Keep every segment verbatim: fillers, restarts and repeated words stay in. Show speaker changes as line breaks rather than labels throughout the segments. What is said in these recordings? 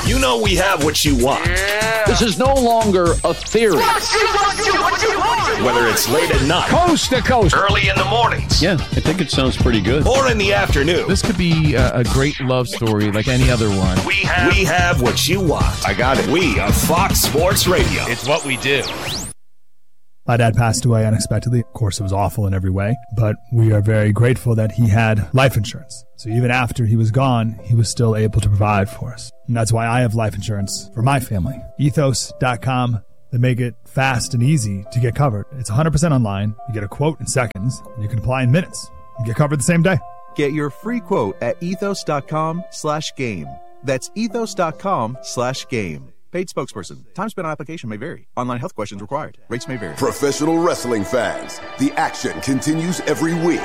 You know we have what you want.
Yeah. This is no longer a theory.
What you, what you, what you want. Whether it's late at night,
coast to coast,
early in the mornings.
Yeah, I think it sounds pretty good.
Or in the afternoon.
This could be a, a great love story like any other one.
We have, we have what you want.
I got it.
We are Fox Sports Radio.
It's what we do.
My dad passed away unexpectedly. Of course, it was awful in every way, but we are very grateful that he had life insurance. So even after he was gone, he was still able to provide for us. And that's why I have life insurance for my family. ethos dot com. They make it fast and easy to get covered. It's one hundred percent online. You get a quote in seconds, and you can apply in minutes. You get covered the same day.
Get your free quote at ethos dot com slash game. That's ethos dot com slash game. Paid spokesperson. Time spent on application may vary. Online health questions required. Rates may vary.
Professional wrestling fans, the action continues every week.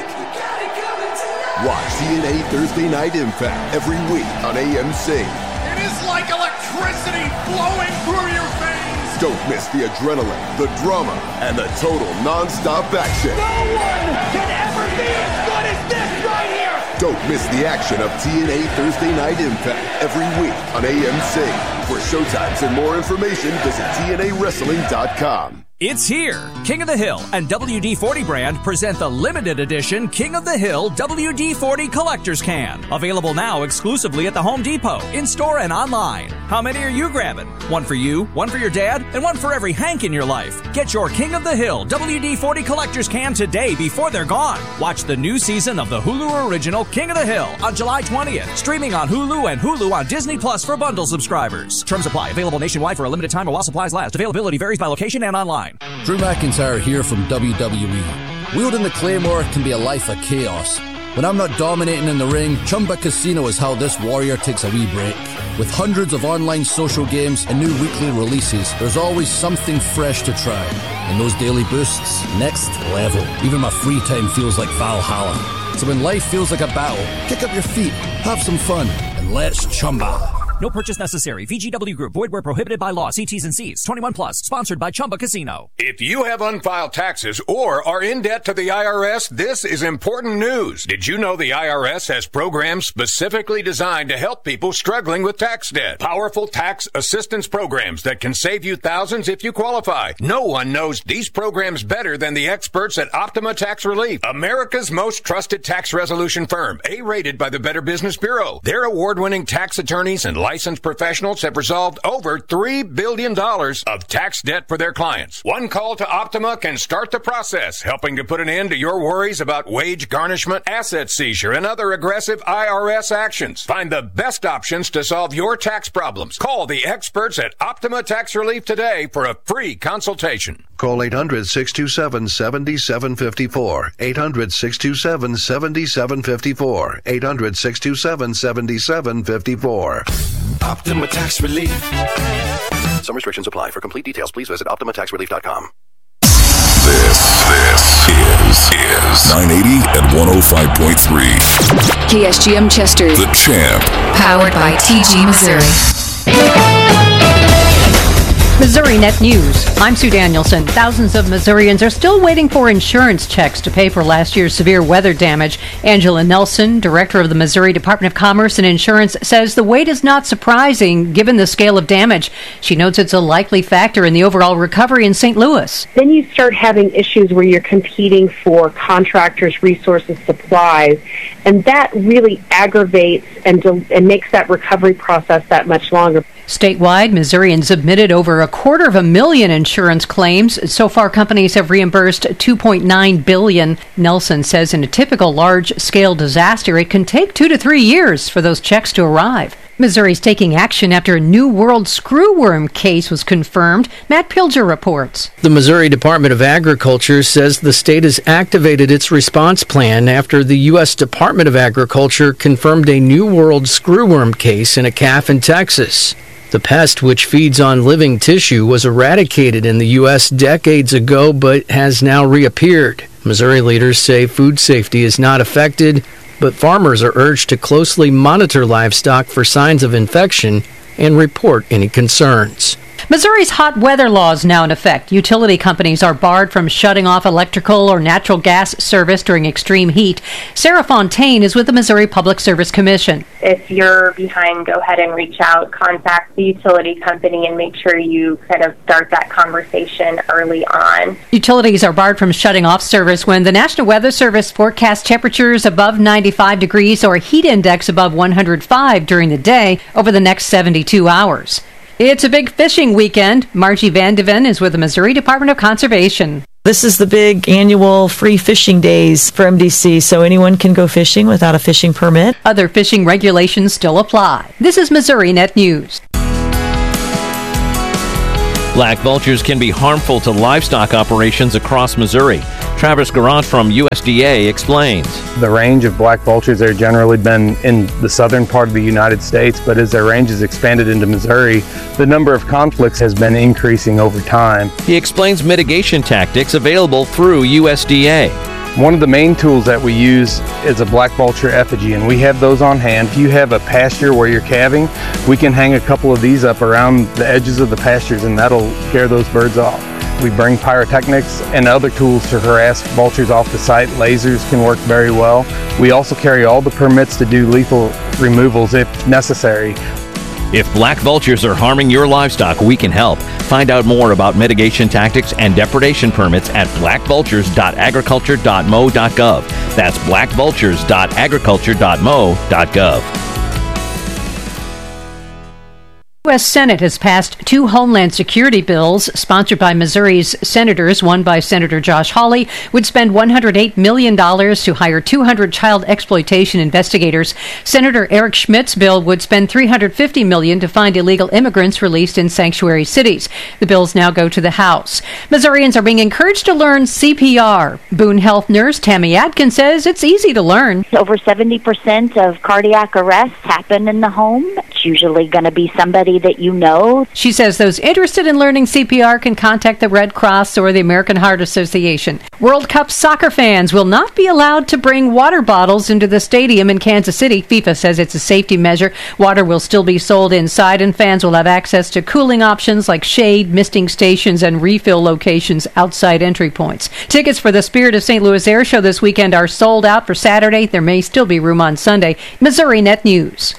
Watch T N A Thursday Night Impact every week on A M C.
It is like electricity flowing through your veins.
Don't miss the adrenaline, the drama, and the total non-stop action.
No one can ever be as good as this right here.
Don't miss the action of T N A Thursday Night Impact every week on A M C. For showtimes and more information, visit T N A wrestling dot com.
It's here. King of the Hill and W D forty brand present the limited edition King of the Hill W D forty Collector's Can. Available now exclusively at the Home Depot, in-store and online. How many are you grabbing? One for you, one for your dad, and one for every Hank in your life. Get your King of the Hill W D forty Collector's Can today before they're gone. Watch the new season of the Hulu original King of the Hill on July twentieth. Streaming on Hulu and Hulu on Disney Plus for bundle subscribers. Terms apply. Available nationwide for a limited time or while supplies last. Availability varies by location and online.
Drew McIntyre here from W W E. Wielding the Claymore can be a life of chaos. When I'm not dominating in the ring, Chumba Casino is how this warrior takes a wee break. With hundreds of online social games and new weekly releases, there's always something fresh to try. And those daily boosts, next level. Even my free time feels like Valhalla. So when life feels like a battle, kick up your feet, have some fun, and let's Chumba.
No purchase necessary. V G W Group. Void where prohibited by law. See T's and C's. twenty-one plus. Sponsored by Chumba Casino.
If you have unfiled taxes or are in debt to the I R S, this is important news. Did you know the I R S has programs specifically designed to help people struggling with tax debt? Powerful tax assistance programs that can save you thousands if you qualify. No one knows these programs better than the experts at Optima Tax Relief, America's most trusted tax resolution firm, A-rated by the Better Business Bureau. Their award-winning tax attorneys and licensed professionals have resolved over three billion dollars of tax debt for their clients. One call to Optima can start the process, helping to put an end to your worries about wage garnishment, asset seizure, and other aggressive I R S actions. Find the best options to solve your tax problems. Call the experts at Optima Tax Relief today for a free consultation.
Call eight hundred, six two seven, seven seven five four. eight hundred, six two seven, seven seven five four. eight hundred, six two seven, seven seven five four.
Optima Tax Relief.
Some restrictions apply. For complete details, please visit optima tax relief dot com.
This, this is, is nine eighty and one oh five point three.
K S G M Chester.
The Champ.
Powered by T G Missouri.
Missouri Net News. I'm Sue Danielson. Thousands of Missourians are still waiting for insurance checks to pay for last year's severe weather damage. Angela Nelson, director of the Missouri Department of Commerce and Insurance, says the wait is not surprising given the scale of damage. She notes it's a likely factor in the overall recovery in Saint Louis.
Then you start having issues where you're competing for contractors, resources, supplies, and that really aggravates and, and makes that recovery process that much longer.
Statewide, Missourians submitted over a quarter of a million insurance claims. So far, companies have reimbursed two point nine billion dollars. Nelson says in a typical large-scale disaster, it can take two to three years for those checks to arrive. Missouri's taking action after a New World screwworm case was confirmed. Matt Pilger reports.
The Missouri Department of Agriculture says the state has activated its response plan after the U S Department of Agriculture confirmed a New World screwworm case in a calf in Texas. The pest, which feeds on living tissue, was eradicated in the U S decades ago but has now reappeared. Missouri leaders say food safety is not affected, but farmers are urged to closely monitor livestock for signs of infection and report any concerns.
Missouri's hot weather law is now in effect. Utility companies are barred from shutting off electrical or natural gas service during extreme heat. Sarah Fontaine is with the Missouri Public Service Commission.
If you're behind, go ahead and reach out, contact the utility company, and make sure you kind of start that conversation early on.
Utilities are barred from shutting off service when the National Weather Service forecasts temperatures above ninety-five degrees or a heat index above one hundred five during the day over the next seventy-two hours. It's a big fishing weekend. Margie Vandeven is with the Missouri Department of Conservation.
This is the big annual free fishing days for M D C, so anyone can go fishing without a fishing permit.
Other fishing regulations still apply. This is Missouri Net News.
Black vultures can be harmful to livestock operations across Missouri. Travis Garant from U S D A explains.
The range of black vultures have generally been in the southern part of the United States, but as their range has expanded into Missouri, the number of conflicts has been increasing over time.
He explains mitigation tactics available through U S D A.
One of the main tools that we use is a black vulture effigy, and we have those on hand. If you have a pasture where you're calving, we can hang a couple of these up around the edges of the pastures, and that'll scare those birds off. We bring pyrotechnics and other tools to harass vultures off the site. Lasers can work very well. We also carry all the permits to do lethal removals if necessary.
If black vultures are harming your livestock, we can help. Find out more about mitigation tactics and depredation permits at black vultures dot agriculture dot mo dot gov. That's black vultures dot agriculture dot mo dot gov.
The U S Senate has passed two Homeland Security bills sponsored by Missouri's senators. One by Senator Josh Hawley would spend one hundred eight million dollars to hire two hundred child exploitation investigators. Senator Eric Schmidt's bill would spend three hundred fifty million dollars to find illegal immigrants released in sanctuary cities. The bills now go to the House. Missourians are being encouraged to learn C P R. Boone Health nurse Tammy Adkins says it's easy to learn.
Over seventy percent of cardiac arrests happen in the home. It's usually going to be somebody that you know.
She says those interested in learning C P R can contact the Red Cross or the American Heart Association. World Cup soccer fans will not be allowed to bring water bottles into the stadium in Kansas City. FIFA says it's a safety measure. Water will still be sold inside, and fans will have access to cooling options like shade, misting stations, and refill locations outside entry points. Tickets for the Spirit of Saint Louis Air Show this weekend are sold out for Saturday. There may still be room on Sunday. Missouri Net News.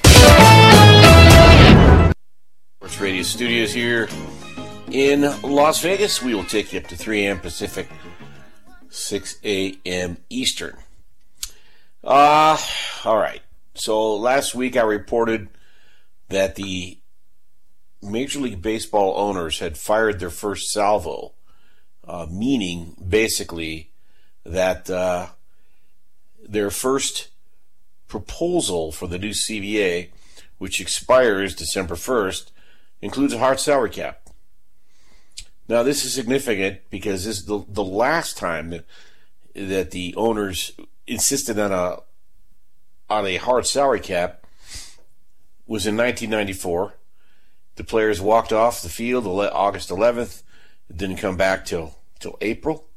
Sports Radio Studios here in Las Vegas. We will take you up to three a.m. Pacific, six a.m. Eastern. Uh, all right. So last week I reported that the Major League Baseball owners had fired their first salvo, uh, meaning basically that uh, their first proposal for the new C B A, which expires December first, includes a hard salary cap. Now, this is significant because this is the, the last time that, that the owners insisted on a on a hard salary cap was in nineteen ninety-four. The players walked off the field August eleventh. It didn't come back till till April.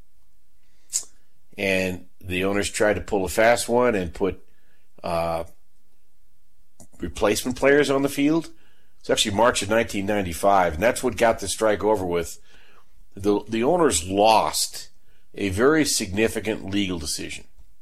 And the owners tried to pull a fast one and put uh, replacement players on the field. It's actually March of nineteen ninety-five, and that's what got the strike over with. The, the owners lost a very significant legal decision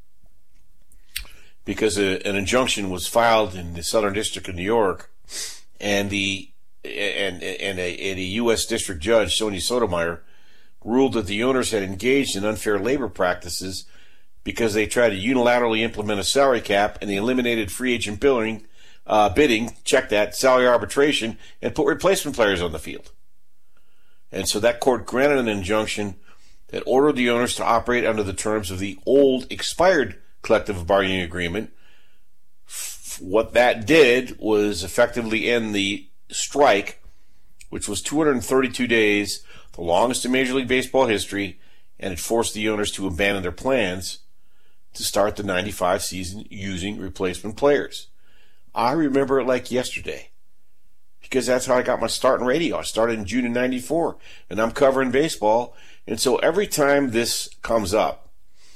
because a, an injunction was filed in the Southern District of New York, and the and and a, and a U S District Judge, Sonia Sotomayor, ruled that the owners had engaged in unfair labor practices because they tried to unilaterally implement a salary cap and they eliminated free agent billing. Uh, bidding, check that, salary arbitration, and put replacement players on the field. And so that court granted an injunction that ordered the owners to operate under the terms of the old expired collective bargaining agreement. F- what that did was effectively end the strike, which was two hundred thirty-two days, the longest in Major League Baseball history, and it forced the owners to abandon their plans to start the ninety-five season using replacement players. I remember it like yesterday because that's how I got my start in radio. I started in June of ninety-four, and I'm covering baseball. And so every time this comes up,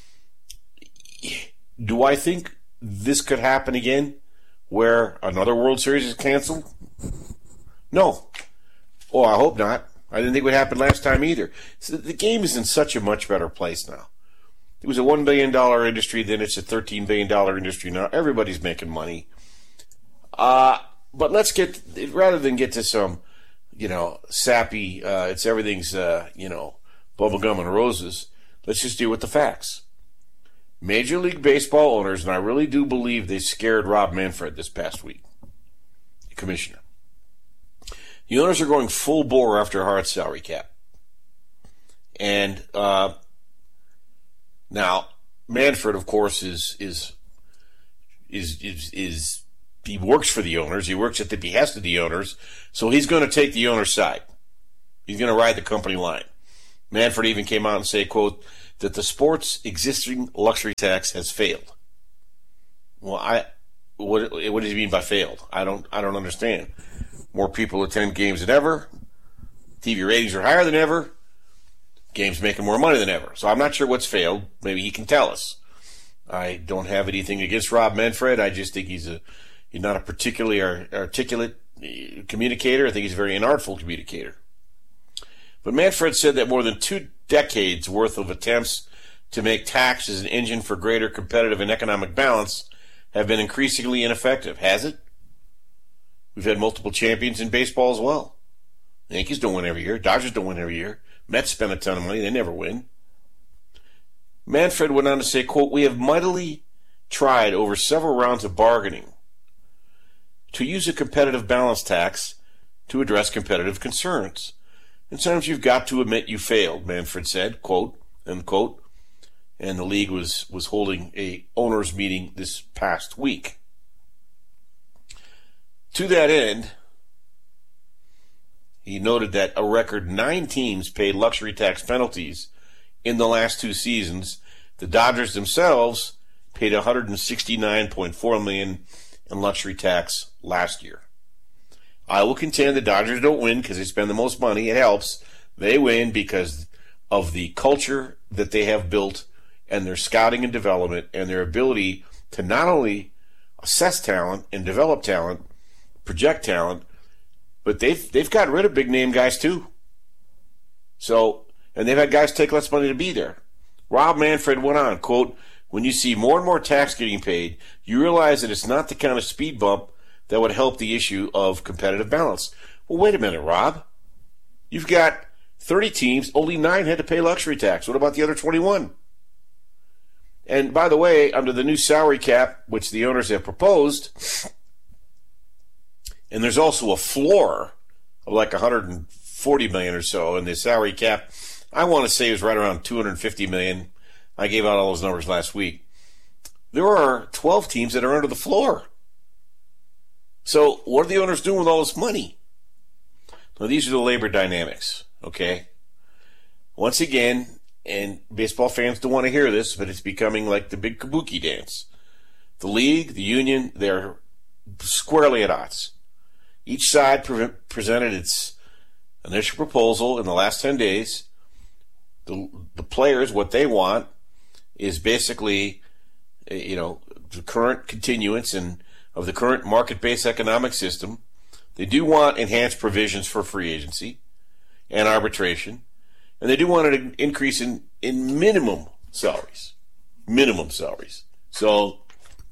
do I think this could happen again where another World Series is canceled? No. Oh, I hope not. I didn't think it would happen last time either. So the game is in such a much better place now. It was a one billion dollars industry, then it's a thirteen billion dollars industry now. Everybody's making money. Uh, but let's get, rather than get to some, you know, sappy, uh, it's everything's, uh, you know, bubblegum and roses, let's just deal with the facts. Major League Baseball owners, and I really do believe they scared Rob Manfred this past week, the commissioner. The owners are going full bore after a hard salary cap. And uh, now, Manfred, of course, is, is is is is he works for the owners. He works at the behest of the owners. So he's going to take the owner's side. He's going to ride the company line. Manfred even came out and say, quote, that the sport's existing luxury tax has failed. Well, I what what does he mean by failed? I don't I don't understand. More people attend games than ever. T V ratings are higher than ever. Games making more money than ever. So I'm not sure what's failed. Maybe he can tell us. I don't have anything against Rob Manfred. I just think he's a he's not a particularly articulate communicator. I think he's a very inartful communicator. But Manfred said that more than two decades worth of attempts to make tax as an engine for greater competitive and economic balance have been increasingly ineffective. Has it? We've had multiple champions in baseball as well. The Yankees don't win every year. Dodgers don't win every year. Mets spend a ton of money. They never win. Manfred went on to say, quote, we have mightily tried over several rounds of bargaining to use a competitive balance tax to address competitive concerns. And sometimes you've got to admit you failed, Manfred said, quote, end quote. And the league was, was holding a owners meeting this past week. To that end, he noted that a record nine teams paid luxury tax penalties in the last two seasons. The Dodgers themselves paid one hundred sixty-nine point four million dollars in luxury tax last year. I will contend the Dodgers don't win because they spend the most money. It helps. They win because of the culture that they have built and their scouting and development and their ability to not only assess talent and develop talent, project talent, but they've they've got rid of big name guys too. So, and they've had guys take less money to be there. Rob Manfred went on, quote, when you see more and more tax getting paid, you realize that it's not the kind of speed bump that would help the issue of competitive balance. Well, wait a minute, Rob. You've got thirty teams, only nine had to pay luxury tax. What about the other twenty-one? And by the way, under the new salary cap, which the owners have proposed, and there's also a floor of like one hundred forty million dollars or so, and the salary cap, I want to say, is right around two hundred fifty million dollars. I gave out all those numbers last week. There are twelve teams that are under the floor. So what are the owners doing with all this money? Now, these are the labor dynamics, okay? Once again, and baseball fans don't want to hear this, but it's becoming like the big kabuki dance. The league, the union, they're squarely at odds. Each side pre- presented its initial proposal in the last ten days. The, the players, what they want is basically, you know, the current continuance and of the current market-based economic system. They do want enhanced provisions for free agency and arbitration, and they do want an increase in, in minimum salaries. Minimum salaries. So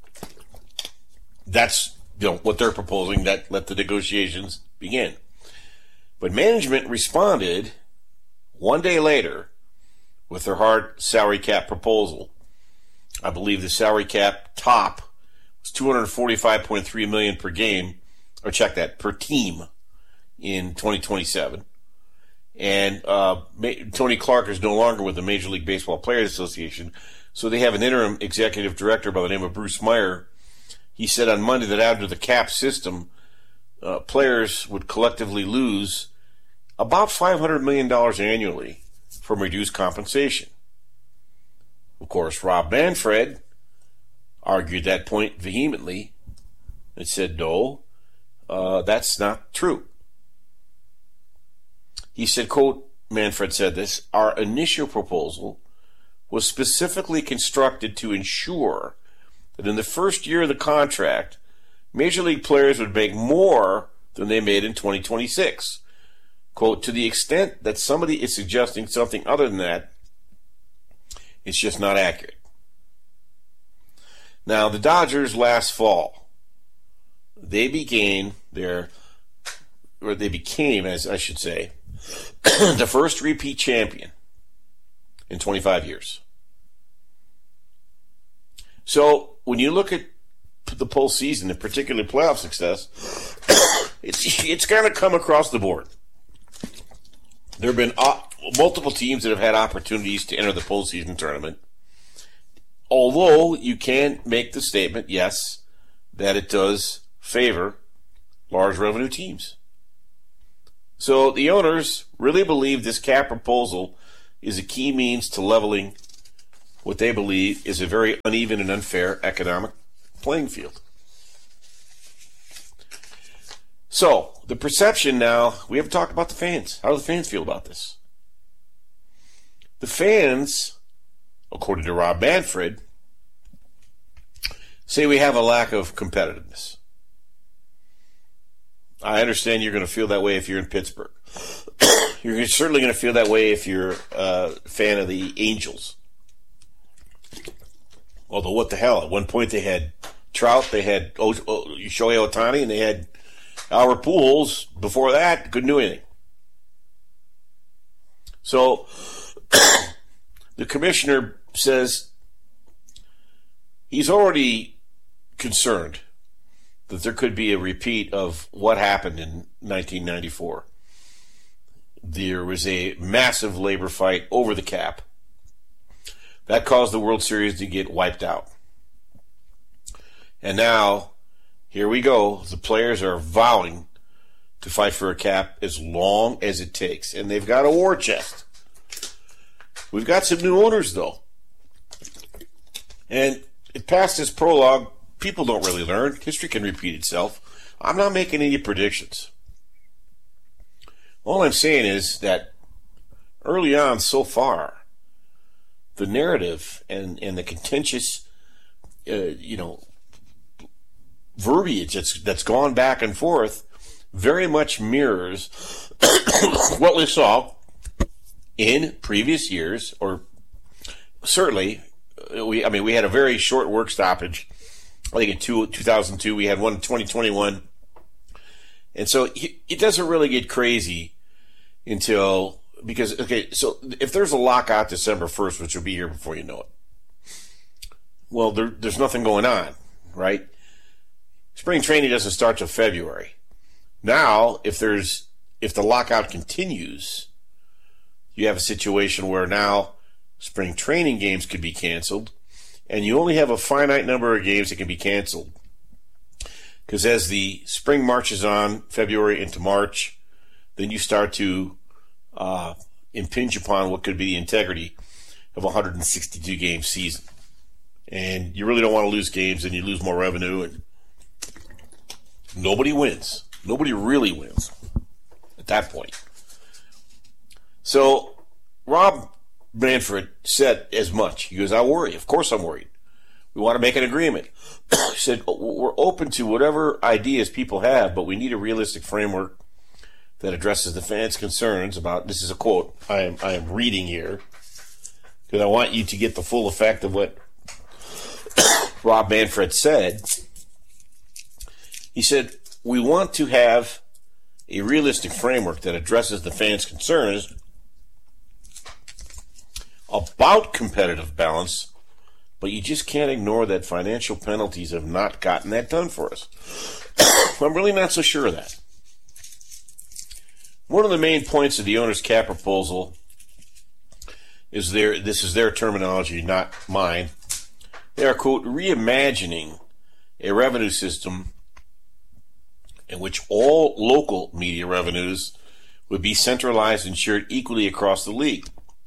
that's, you know, what they're proposing. That let the negotiations begin. But management responded one day later with their hard salary cap proposal. I believe the salary cap top was two hundred forty-five point three million dollars per game, or check that, per team in twenty twenty-seven. And uh, Tony Clark is no longer with the Major League Baseball Players Association, so they have an interim executive director by the name of Bruce Meyer. He said on Monday that under the cap system, uh, players would collectively lose about five hundred million dollars annually from reduced compensation. Of course, Rob Manfred argued that point vehemently and said, no, uh, that's not true. He said, quote, Manfred said this, our initial proposal was specifically constructed to ensure that in the first year of the contract, Major League players would make more than they made in twenty twenty-six. quote, to the extent that somebody is suggesting something other than that, it's just not accurate. Now, the Dodgers last fall, they began their, or they became, as I should say, the first repeat champion in twenty-five years. So, when you look at the postseason, and particularly playoff success, it's it's going to come across the board. There have been uh, multiple teams that have had opportunities to enter the postseason tournament. Although you can make the statement, yes, that it does favor large revenue teams. So the owners really believe this cap proposal is a key means to leveling what they believe is a very uneven and unfair economic playing field. So, the perception now, we haven't talked about the fans. How do the fans feel about this? The fans, according to Rob Manfred, say we have a lack of competitiveness. I understand you're going to feel that way if you're in Pittsburgh. You're certainly going to feel that way if you're a fan of the Angels. Although, what the hell? At one point they had Trout, they had o- o- Shohei Ohtani, and they had Albert Pujols. Before that, couldn't do anything. So, the commissioner says he's already concerned that there could be a repeat of what happened in nineteen ninety-four. There was a massive labor fight over the cap. That caused the World Series to get wiped out. And now, here we go. The players are vowing to fight for a cap as long as it takes. And they've got a war chest. We've got some new owners, though. And past this prologue, people don't really learn. History can repeat itself. I'm not making any predictions. All I'm saying is that early on so far, the narrative and, and the contentious, uh, you know, verbiage that's, that's gone back and forth very much mirrors what we saw in previous years, or certainly, we. I mean, we had a very short work stoppage. I think in two, two thousand two, we had one in twenty twenty-one. And so it doesn't really get crazy until, because, okay, so if there's a lockout December first, which will be here before you know it, well, there, there's nothing going on, right? Spring training doesn't start till February. Now, if there's, if the lockout continues, you have a situation where now spring training games could be canceled, and you only have a finite number of games that can be canceled. Because as the spring marches on, February into March, then you start to uh, impinge upon what could be the integrity of a one hundred sixty-two game season. And you really don't want to lose games, and you lose more revenue, and nobody wins. Nobody really wins at that point. So Rob Manfred said as much. He goes, I worry. Of course I'm worried. We want to make an agreement. He said, we're open to whatever ideas people have, but we need a realistic framework that addresses the fans' concerns about, this is a quote I am, I am reading here, because I want you to get the full effect of what Rob Manfred said. He said, we want to have a realistic framework that addresses the fans' concerns about competitive balance, but you just can't ignore that financial penalties have not gotten that done for us. I'm really not so sure of that. One of the main points of the owner's cap proposal is their, this is their terminology, not mine. They are, quote, reimagining a revenue system in which all local media revenues would be centralized and shared equally across the league.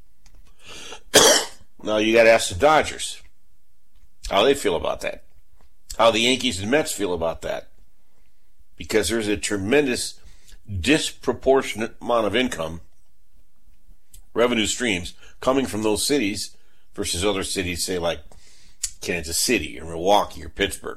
Now you got to ask the Dodgers how they feel about that, how the Yankees and Mets feel about that, because there's a tremendous disproportionate amount of income, revenue streams coming from those cities versus other cities, say like Kansas City or Milwaukee or Pittsburgh.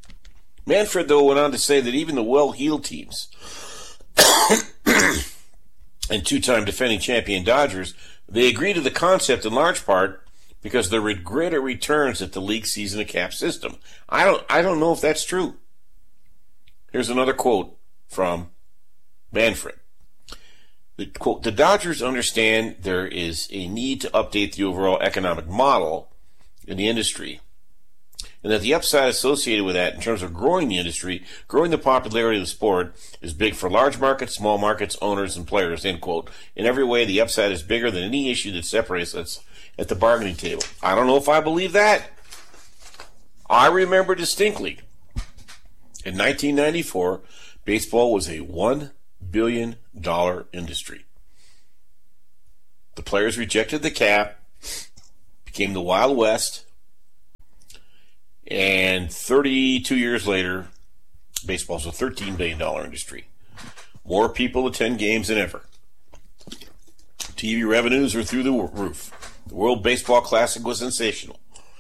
Manfred, though, went on to say that even the well-heeled teams and two-time defending champion Dodgers, they agree to the concept in large part because there were greater returns if the league sees in a cap system. I don't, I don't know if that's true. Here's another quote from Manfred. The, quote, the Dodgers understand there is a need to update the overall economic model in the industry, and that the upside associated with that in terms of growing the industry, growing the popularity of the sport, is big for large markets, small markets, owners, and players, end quote. In every way, the upside is bigger than any issue that separates us at the bargaining table. I don't know if I believe that. I remember distinctly, in nineteen ninety-four, baseball was a one billion dollars industry. The players rejected the cap, became the Wild West, and thirty-two years later, baseball's a thirteen billion dollars industry. More people attend games than ever. T V revenues are through the roof. The World Baseball Classic was sensational.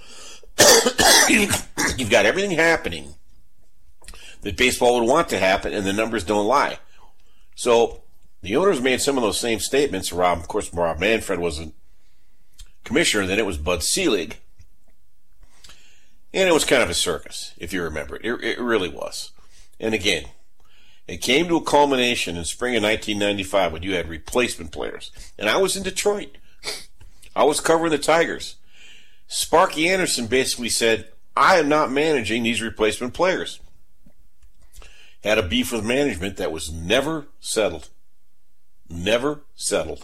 You've got everything happening that baseball would want to happen, and the numbers don't lie. So the owners made some of those same statements. Rob, of course, Rob Manfred wasn't commissioner, then it was Bud Selig. And it was kind of a circus, if you remember it. It, it really was. And again, it came to a culmination in spring of nineteen ninety-five when you had replacement players. And I was in Detroit. I was covering the Tigers. Sparky Anderson basically said, I am not managing these replacement players. Had a beef with management that was never settled. Never settled.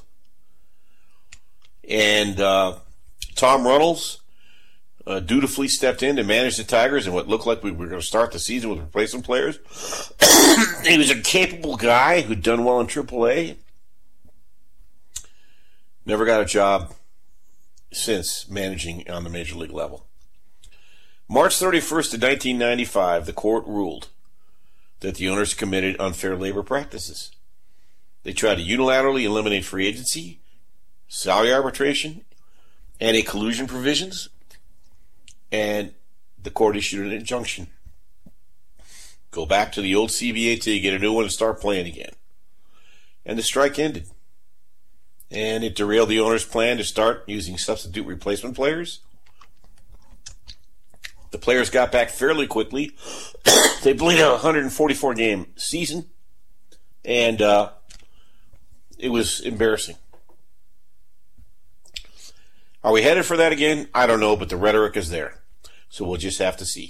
And uh, Tom Runnels uh, dutifully stepped in to manage the Tigers in what looked like we were going to start the season with replacement players. He was a capable guy who'd done well in triple A. Never got a job since managing on the major league level. March thirty-first of nineteen ninety-five, the court ruled that the owners committed unfair labor practices. They tried to unilaterally eliminate free agency, salary arbitration, anti-collusion provisions, and the court issued an injunction. Go back to the old C B A till you get a new one and start playing again. And the strike ended. And it derailed the owner's plan to start using substitute replacement players. The players got back fairly quickly. They played a one hundred forty-four game season, and uh, it was embarrassing. Are we headed for that again? I don't know, but the rhetoric is there. So we'll just have to see.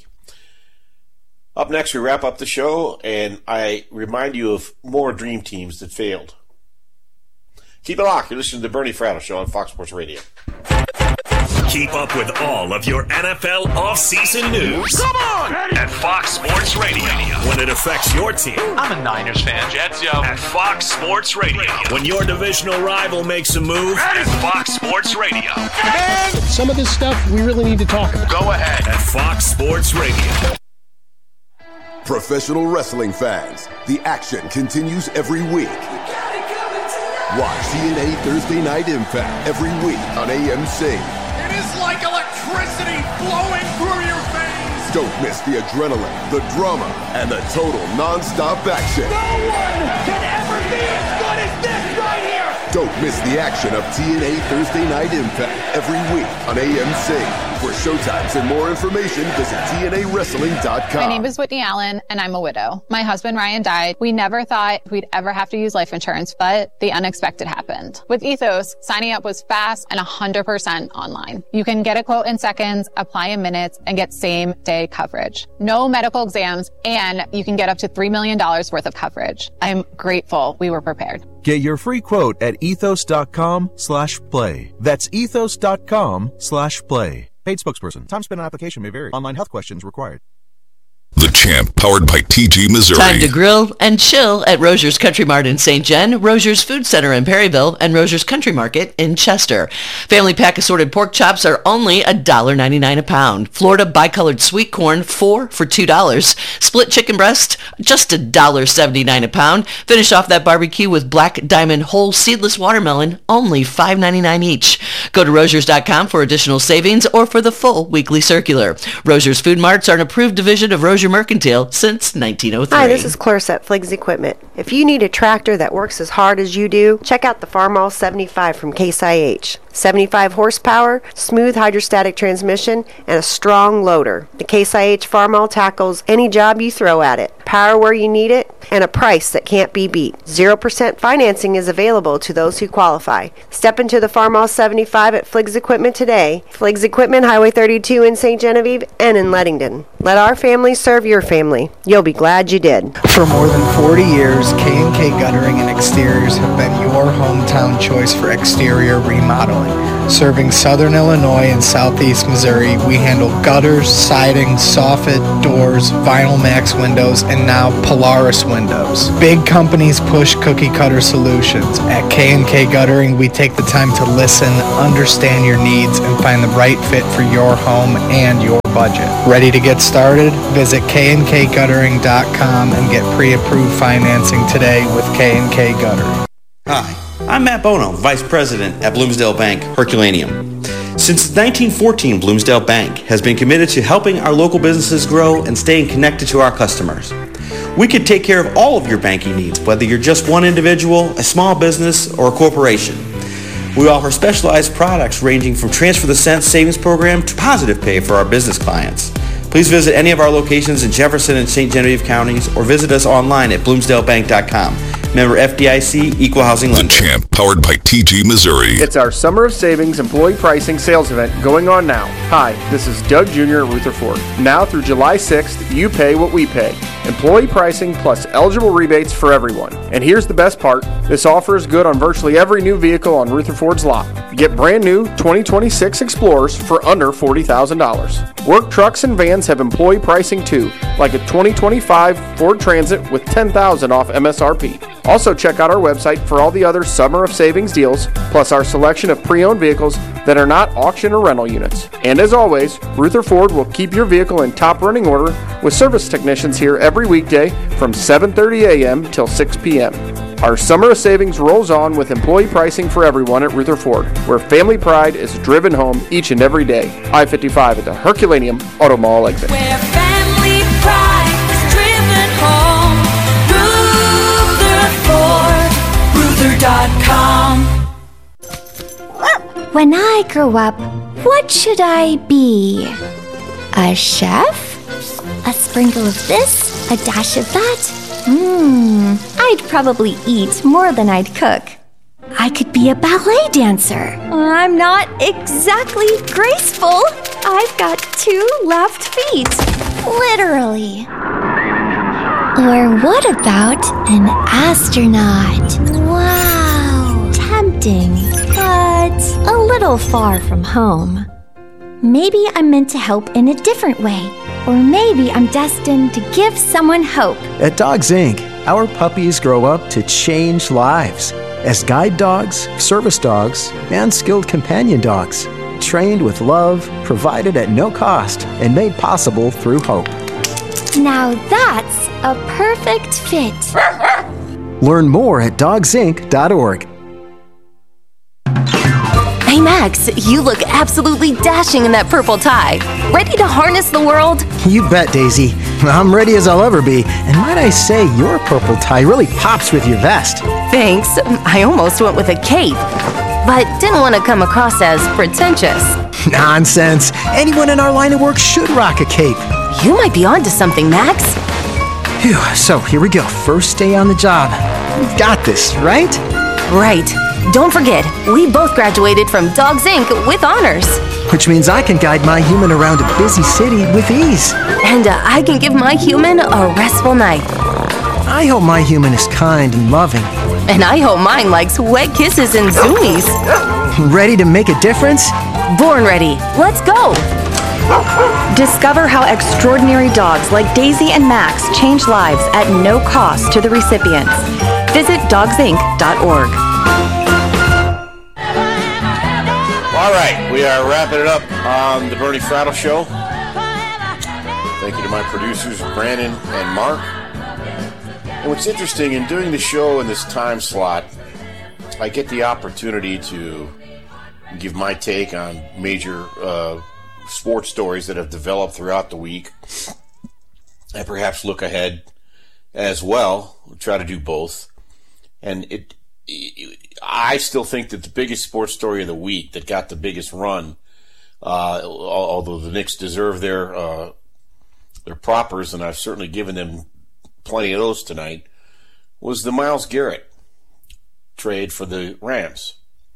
Up next, we wrap up the show, and I remind you of more dream teams that failed. Keep it locked. You're listening to the Bernie Fratto Show on Fox Sports Radio.
Keep up with all of your N F L offseason news. Come on! At Fox Sports Radio. When it affects your team.
I'm a Niners fan. Jets, yo.
At Fox Sports Radio. When your divisional rival makes a move. At Fox Sports Radio.
And some of this stuff we really need to talk about.
Go ahead. At Fox Sports Radio.
Professional wrestling fans, the action continues every week. Watch T N A Thursday Night Impact every week on A M C.
It is like electricity flowing through your veins.
Don't miss the adrenaline, the drama, and the total non-stop action.
No one can ever be as good as this right here.
Don't miss the action of T N A Thursday Night Impact every week on A M C. For showtimes and more information, visit T N A wrestling dot com.
My name is Whitney Allen, and I'm a widow. My husband, Ryan, died. We never thought we'd ever have to use life insurance, but the unexpected happened. With Ethos, signing up was fast and one hundred percent online. You can get a quote in seconds, apply in minutes, and get same-day coverage. No medical exams, and you can get up to three million dollars worth of coverage. I'm grateful we were prepared.
Get your free quote at ethos.com slash play. That's ethos.com slash play. Paid spokesperson. Time spent on application may vary. Online health questions required.
The Champ, powered by T G Missouri.
Time to grill and chill at Rosier's Country Mart in Saint John, Rosier's Food Center in Perryville, and Rosier's Country Market in Chester. Family pack assorted pork chops are only one dollar ninety-nine a pound. Florida bicolored sweet corn, four for two dollars. Split chicken breast, just one dollar seventy-nine a pound. Finish off that barbecue with Black Diamond whole seedless watermelon, only five ninety-nine each. Go to Rosiers dot com for additional savings or for the full weekly circular. Rosier's Food Marts are an approved division of Rosier's Rozier Mercantile since nineteen oh three.
Hi, this is Clarissa at Fliggs Equipment. If you need a tractor that works as hard as you do, check out the Farmall seventy-five from Case I H. seventy-five horsepower, smooth hydrostatic transmission, and a strong loader. The Case I H Farmall tackles any job you throw at it. Power where you need it, and a price that can't be beat. zero percent financing is available to those who qualify. Step into the Farmall seventy-five at Fliggs Equipment today. Fliggs Equipment, Highway thirty-two in Saint Genevieve and in Leadington. Let our family serve your family. You'll be glad you did.
For more than forty years, K and K Guttering and Exteriors have been your hometown choice for exterior remodeling. Serving Southern Illinois and Southeast Missouri, we handle gutters, siding, soffit, doors, Vinyl Max windows, and now Polaris windows. Big companies push cookie cutter solutions. At K and K Guttering, we take the time to listen, understand your needs, and find the right fit for your home and your budget. Ready to get started? Visit K and K guttering dot com and get pre-approved financing today with K and K Guttering.
Hi, I'm Matt Bono, Vice President at Bloomsdale Bank, Herculaneum. Since nineteen fourteen, Bloomsdale Bank has been committed to helping our local businesses grow and staying connected to our customers. We can take care of all of your banking needs, whether you're just one individual, a small business, or a corporation. We offer specialized products ranging from Transfer the Cent savings program to Positive Pay for our business clients. Please visit any of our locations in Jefferson and Saint Genevieve counties or visit us online at bloomsdale bank dot com. Member F D I C, Equal Housing Lender.
The Champ, powered by T G Missouri.
It's our Summer of Savings employee pricing sales event going on now. Hi, this is Doug Junior at Rutherford. Now through July sixth, you pay what we pay. Employee pricing plus eligible rebates for everyone. And here's the best part. This offer is good on virtually every new vehicle on Rutherford's lot. Get brand new twenty twenty-six Explorers for under forty thousand dollars. Work trucks and vans have employee pricing too, like a twenty twenty-five Ford Transit with ten thousand dollars off M S R P. Also check out our website for all the other Summer of Savings deals, plus our selection of pre-owned vehicles that are not auction or rental units. And as always, Rutherford will keep your vehicle in top running order with service technicians here every weekday from seven thirty a.m. till six p.m. Our Summer of Savings rolls on with employee pricing for everyone at Rutherford, where family pride is driven home each and every day. I fifty-five at the Herculaneum Auto Mall Lakeland.
Where family pride is driven home. Rutherford, Ruther dot com.
When I grow up, what should I be? A chef? A sprinkle of this? A dash of that? Mmm, I'd probably eat more than I'd cook. I could be a ballet dancer. I'm not exactly graceful. I've got two left feet. Literally. Or what about an astronaut? Wow. Tempting, but a little far from home. Maybe I'm meant to help in a different way. Or maybe I'm destined to give someone hope.
At Dogs Incorporated, our puppies grow up to change lives as guide dogs, service dogs, and skilled companion dogs, trained with love, provided at no cost, and made possible through hope.
Now that's a perfect fit.
Learn more at dogs inc dot org.
Hey Max, you look absolutely dashing in that purple tie. Ready to harness the world?
You bet, Daisy. I'm ready as I'll ever be. And might I say, your purple tie really pops with your vest.
Thanks. I almost went with a cape, but didn't want to come across as pretentious.
Nonsense. Anyone in our line of work should rock a cape.
You might be onto something, Max.
Phew, so here we go. First day on the job. We've got this, right?
Right. Don't forget, we both graduated from Dogs Incorporated with honors.
Which means I can guide my human around a busy city with ease.
And uh, I can give my human a restful night.
I hope my human is kind and loving.
And I hope mine likes wet kisses and zoomies.
Ready to make a difference?
Born ready. Let's go.
Discover how extraordinary dogs like Daisy and Max change lives at no cost to the recipients. Visit dogs inc dot org.
All right, we are wrapping it up on the Bernie Fratto Show. Thank you to my producers, Brandon and Mark. And what's interesting, in doing the show in this time slot, I get the opportunity to give my take on major uh, sports stories that have developed throughout the week. and perhaps look ahead as well. We'll try to do both. And it, it, I still think that the biggest sports story of the week that got the biggest run, uh, although the Knicks deserve their uh, their propers, and I've certainly given them plenty of those tonight, was the Myles Garrett trade for the Rams.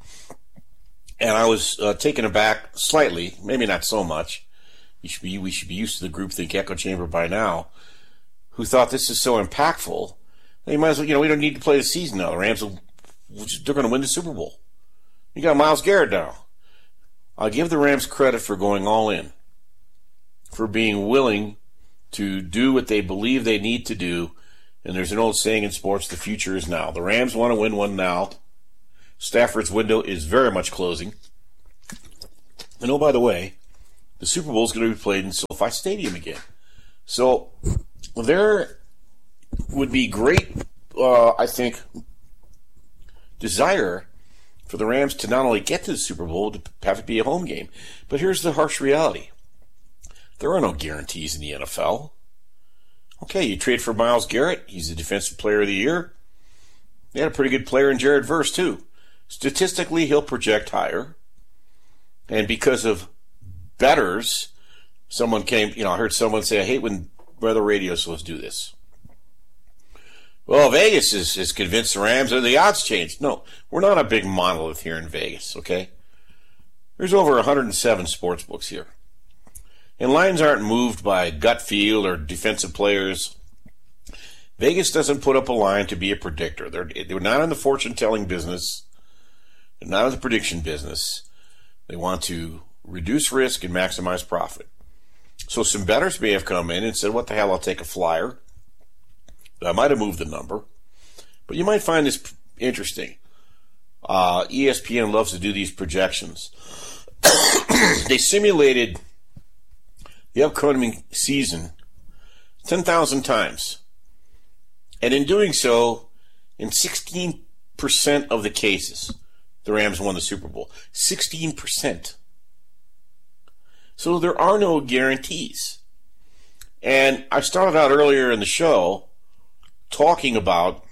And I was uh, taken aback slightly, maybe not so much. You should be, we should be used to the groupthink echo chamber by now, who thought this is so impactful. They might as well, you know, we don't need to play the season now. The Rams, will, they're going to win the Super Bowl. You got Myles Garrett now. I'll give the Rams credit for going all in, for being willing to do what they believe they need to do. And there's an old saying in sports, the future is now. The Rams want to win one now. Stafford's window is very much closing. And oh, by the way, the Super Bowl is going to be played in SoFi Stadium again. So there would be great, uh, I think, desire for the Rams to not only get to the Super Bowl, to have it be a home game. But here's the harsh reality. There are no guarantees in the N F L. Okay, you trade for Myles Garrett. He's the Defensive Player of the Year. They had a pretty good player in Jared Verse, too. Statistically, he'll project higher. And because of bettors, someone came, you know, I heard someone say, I hate when weather radio shows do this. Well, Vegas is, is convinced the Rams are the odds changed. No, we're not a big monolith here in Vegas, okay? There's over one hundred seven sports books here. And lines aren't moved by gut feel or defensive players. Vegas doesn't put up a line to be a predictor. They're, they're not in the fortune-telling business. They're not in the prediction business. They want to reduce risk and maximize profit. So some bettors may have come in and said, what the hell, I'll take a flyer. I might have moved the number. But you might find this interesting. Uh, E S P N loves to do these projections. They simulated the upcoming season ten thousand times. And in doing so, in sixteen percent of the cases, the Rams won the Super Bowl. sixteen percent. So there are no guarantees. And I started out earlier in the show talking about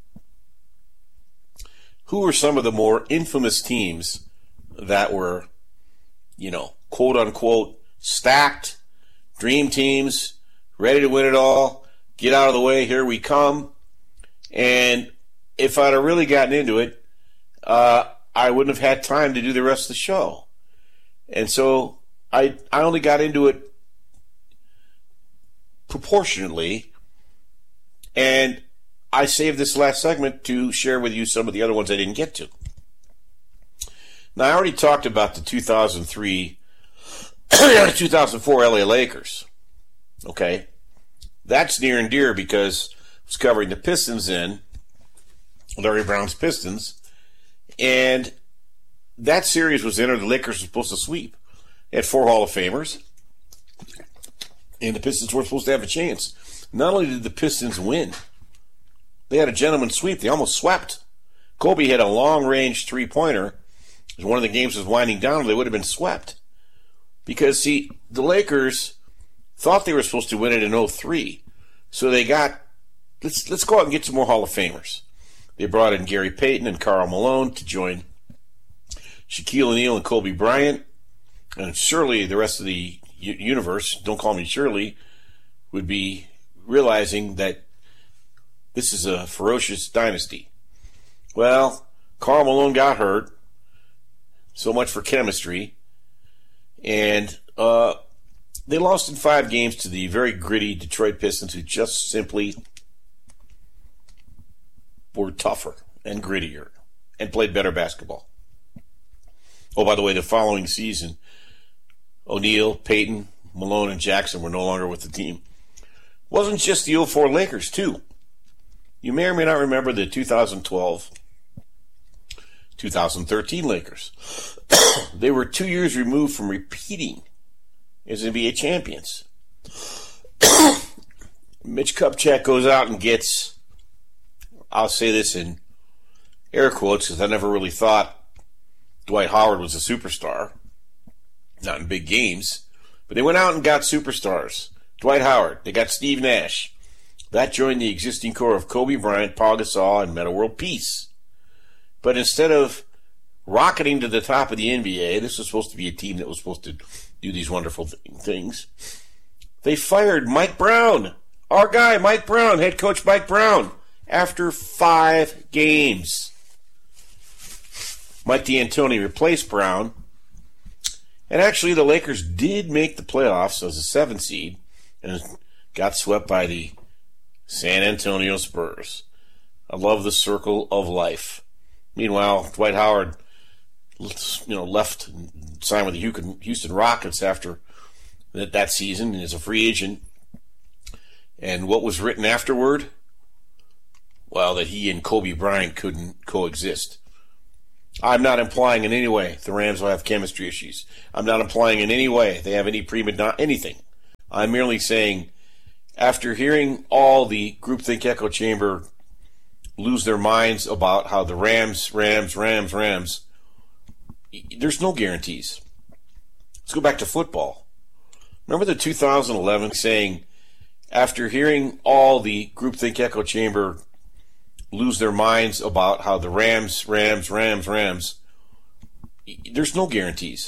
who were some of the more infamous teams that were, you know, quote unquote, stacked, dream teams, ready to win it all, get out of the way, here we come. And if I'd have really gotten into it, uh, I wouldn't have had time to do the rest of the show. And so I I only got into it proportionately, and I saved this last segment to share with you some of the other ones I didn't get to. Now, I already talked about the two thousand three, two thousand four L A Lakers. Okay? That's near and dear because I was covering the Pistons in, Larry Brown's Pistons, and that series was in, or the Lakers were supposed to sweep. They had four Hall of Famers, and the Pistons weren't supposed to have a chance. Not only did the Pistons win, they had a gentleman's sweep. They almost swept. Kobe had a long-range three-pointer. As one of the games was winding down, they would have been swept. Because, see, the Lakers thought they were supposed to win it in oh three. So they got, let's let's go out and get some more Hall of Famers. They brought in Gary Payton and Karl Malone to join Shaquille O'Neal and Kobe Bryant. And surely the rest of the u- universe, don't call me Shirley, would be realizing that this is a ferocious dynasty. Well, Karl Malone got hurt. So much for chemistry. And uh, they lost in five games to the very gritty Detroit Pistons, who just simply were tougher and grittier and played better basketball. Oh, by the way, the following season, O'Neal, Payton, Malone, and Jackson were no longer with the team. Wasn't just the oh four Lakers, too. You may or may not remember the two thousand twelve two thousand thirteen Lakers. They were two years removed from repeating as N B A champions. Mitch Kupchak goes out and gets, I'll say this in air quotes because I never really thought Dwight Howard was a superstar. Not in big games. But they went out and got superstars. Dwight Howard. They got Steve Nash. That joined the existing core of Kobe Bryant, Paul Gasol, and Metta World Peace. But instead of rocketing to the top of the N B A, this was supposed to be a team that was supposed to do these wonderful th- things. They fired Mike Brown, our guy, Mike Brown, head coach Mike Brown, after five games. Mike D'Antoni replaced Brown. And actually, the Lakers did make the playoffs as a seven seed and got swept by the San Antonio Spurs. I love the circle of life. Meanwhile, Dwight Howard, you know, left and signed with the Houston Rockets after that, that season as a free agent. And what was written afterward? Well, that he and Kobe Bryant couldn't coexist. I'm not implying in any way the Rams will have chemistry issues. I'm not implying in any way they have any prima anything. I'm merely saying, after hearing all the groupthink echo chamber lose their minds about how the Rams, Rams, Rams, Rams, there's no guarantees. Let's go back to football. Remember the two thousand eleven saying, after hearing all the groupthink echo chamber lose their minds about how the Rams, Rams, Rams, Rams, there's no guarantees.